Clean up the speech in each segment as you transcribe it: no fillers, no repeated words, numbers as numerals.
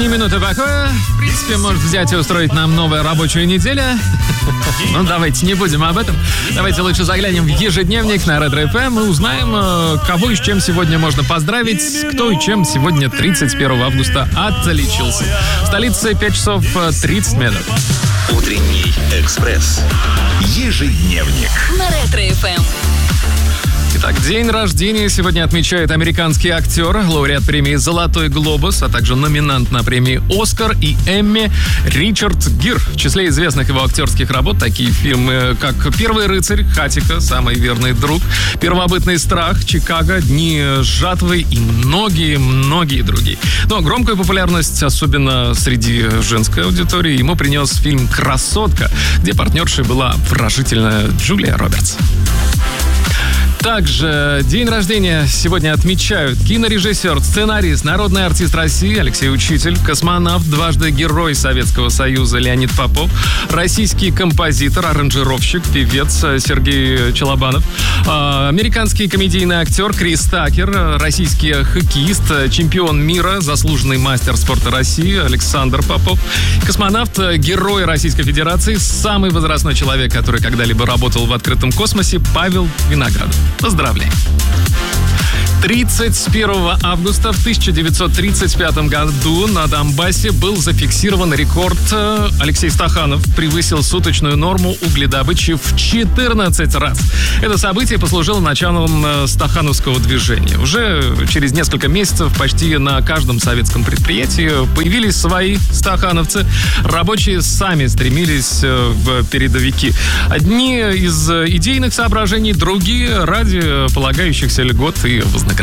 Ни минуты покоя. В принципе, может взять и устроить нам новая рабочая неделя. Ну, давайте не будем об этом. Давайте лучше заглянем в ежедневник на Ретро FM и узнаем, кого и с чем сегодня можно поздравить, кто и чем сегодня 31 августа отличился. В столице 5 часов 30 минут. Утренний экспресс. Ежедневник. На Ретро FM. Итак, день рождения сегодня отмечает американский актер, лауреат премии «Золотой глобус», а также номинант на премии «Оскар» и «Эмми» Ричард Гир. В числе известных его актерских работ такие фильмы, как «Первый рыцарь», «Хатико», «Самый верный друг», «Первобытный страх», «Чикаго», «Дни жатвы» и многие другие. Но громкую популярность, особенно среди женской аудитории, ему принес фильм «Красотка», где партнершей была поражительная Джулия Робертс. Также день рождения сегодня отмечают кинорежиссер, сценарист, народный артист России Алексей Учитель, космонавт, дважды Герой Советского Союза Леонид Попов, российский композитор, аранжировщик, певец Сергей Челобанов, американский комедийный актер Крис Такер, российский хоккеист, чемпион мира, заслуженный мастер спорта России Александр Попов, космонавт, Герой Российской Федерации, самый возрастной человек, который когда-либо работал в открытом космосе, Павел Виноградов. Поздравляем! 31 августа в 1935 году на Донбассе был зафиксирован рекорд. Алексей Стаханов превысил суточную норму угледобычи в 14 раз. Это событие послужило началом стахановского движения. Уже через несколько месяцев почти на каждом советском предприятии появились свои стахановцы. Рабочие сами стремились в передовики. Одни из идейных соображений, другие ради полагающихся льгот и вознаграждений.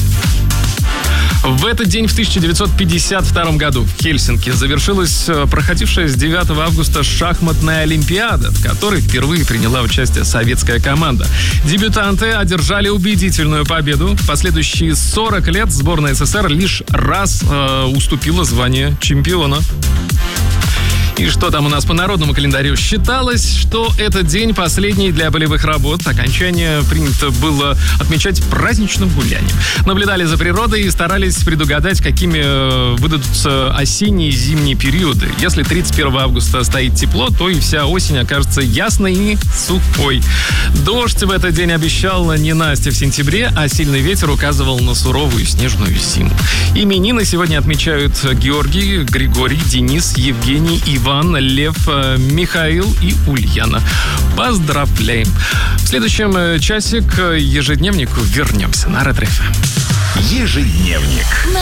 В этот день, в 1952 году, в Хельсинки завершилась проходившая с 9 августа шахматная олимпиада, в которой впервые приняла участие советская команда. Дебютанты одержали убедительную победу. В последующие 40 лет сборная СССР лишь раз уступила звание чемпиона. И что там у нас по народному календарю? Считалось, что этот день последний для полевых работ. Окончание принято было отмечать праздничным гулянием. Наблюдали за природой и старались предугадать, какими выдадутся осенние и зимние периоды. Если 31 августа стоит тепло, то и вся осень окажется ясной и сухой. Дождь в этот день обещал ненастье в сентябре, а сильный ветер указывал на суровую снежную зиму. Именины сегодня отмечают Георгий, Григорий, Денис, Евгений, Иван, Лев, Михаил и Ульяна. Поздравляем! В следующем часе к ежедневнику вернемся на Ретро FM. Ежедневник.